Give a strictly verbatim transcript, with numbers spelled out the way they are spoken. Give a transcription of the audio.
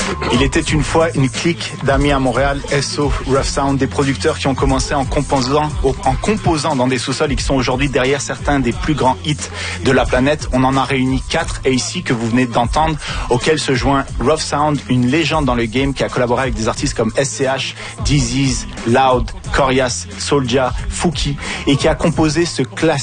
Il était une fois une clique d'amis à Montréal, S O, Rough Sound, des producteurs qui ont commencé en composant, en composant dans des sous-sols et qui sont aujourd'hui derrière certains des plus grands hits de la planète. On en a réuni quatre et ici que vous venez d'entendre, auquel se joint Rough Sound, une légende dans le game qui a collaboré avec des artistes comme S C H, Disease, Loud, Corias, Soulja, Fouki et qui a composé ce classique